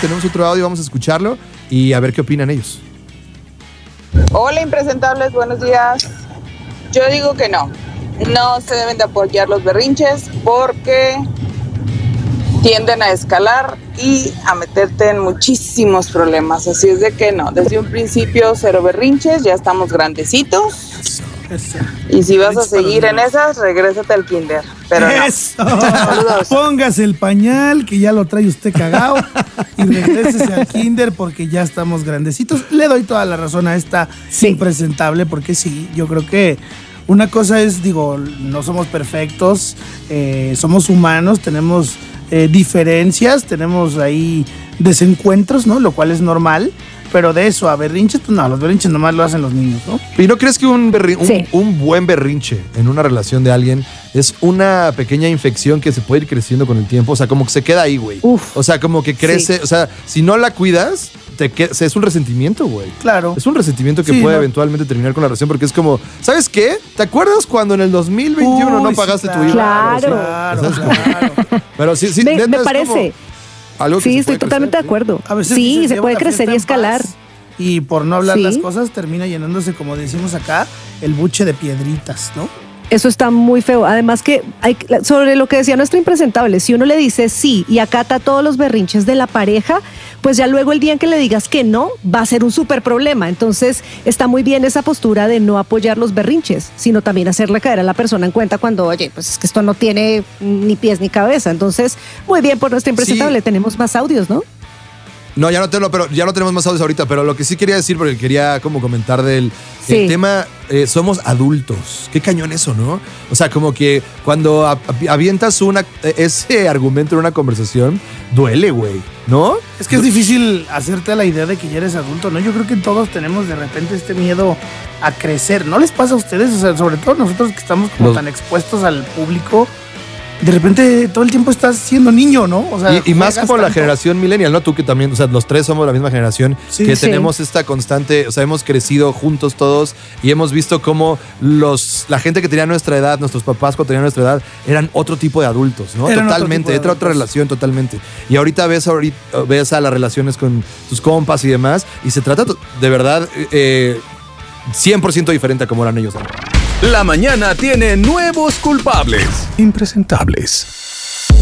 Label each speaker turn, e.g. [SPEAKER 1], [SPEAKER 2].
[SPEAKER 1] tenemos otro audio, vamos a escucharlo y a ver qué opinan ellos.
[SPEAKER 2] Hola, impresentables, buenos días. Yo digo que no. No se deben de apoyar los berrinches porque tienden a escalar y a meterte en muchísimos problemas. Así es de que no, desde un principio cero berrinches, ya estamos grandecitos.
[SPEAKER 3] Eso.
[SPEAKER 2] Y si vas a seguir en esas, regrésate al kinder. Pero no.
[SPEAKER 3] Eso.
[SPEAKER 2] Saludos.
[SPEAKER 3] Póngase el pañal, que ya lo trae usted cagado, y regrésese al kinder porque ya estamos grandecitos. Le doy toda la razón a esta impresentable, porque sí, yo creo que una cosa es, digo, no somos perfectos, somos humanos, tenemos diferencias, tenemos ahí desencuentros, ¿no? Lo cual es normal. Pero de eso a berrinches, pues no, los berrinches nomás lo hacen los niños, ¿no?
[SPEAKER 1] ¿Y no crees que un buen berrinche en una relación de alguien es una pequeña infección que se puede ir creciendo con el tiempo? O sea, como que se queda ahí, güey. O sea, como que crece. O sea, si no la cuidas, es un resentimiento, güey.
[SPEAKER 3] Claro.
[SPEAKER 1] Es un resentimiento que puede eventualmente terminar con la relación porque es como, ¿sabes qué? ¿Te acuerdas cuando en el 2021 no pagaste tu IVA?
[SPEAKER 4] Claro.
[SPEAKER 1] Pero sí,
[SPEAKER 4] me parece. Sí, estoy totalmente de acuerdo.
[SPEAKER 3] A veces
[SPEAKER 4] sí, se puede crecer y escalar.
[SPEAKER 3] Y por no hablar las cosas, termina llenándose, como decimos acá, el buche de piedritas, ¿no?
[SPEAKER 4] Eso está muy feo. Además que sobre lo que decía nuestro impresentable, si uno le dice sí y acata todos los berrinches de la pareja, pues ya luego el día en que le digas que no, va a ser un súper problema. Entonces está muy bien esa postura de no apoyar los berrinches, sino también hacerle caer a la persona en cuenta cuando, oye, pues es que esto no tiene ni pies ni cabeza. Entonces, muy bien por nuestro impresentable. Tenemos más audios, ¿no?
[SPEAKER 1] No, ya no tenemos más audios ahorita, pero lo que sí quería decir, porque quería como comentar el tema, somos adultos. Qué cañón eso, ¿no? O sea, como que cuando avientas ese argumento en una conversación, duele, güey, ¿no?
[SPEAKER 3] Es que es difícil hacerte a la idea de que ya eres adulto, ¿no? Yo creo que todos tenemos de repente este miedo a crecer. ¿No les pasa a ustedes? O sea, sobre todo nosotros que estamos como tan expuestos al público, de repente todo el tiempo estás siendo niño, ¿no? O sea,
[SPEAKER 1] y más como la generación millennial, ¿no? Tú que también, o sea, los tres somos la misma generación, tenemos esta constante, o sea, hemos crecido juntos todos y hemos visto cómo la gente que tenía nuestra edad, nuestros papás cuando tenían nuestra edad, eran otro tipo de adultos, ¿no? Totalmente, era otra relación totalmente. Y ahorita ves a las relaciones con tus compas y demás, y se trata de verdad 100% diferente a como eran ellos antes.
[SPEAKER 5] La mañana tiene nuevos culpables. Impresentables.